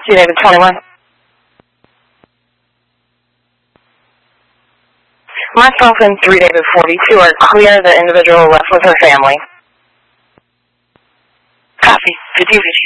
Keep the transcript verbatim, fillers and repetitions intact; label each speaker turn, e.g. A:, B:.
A: two David twenty-one. Myself and three David forty-two are clear. The individual left with her family.
B: Copy. Good evening.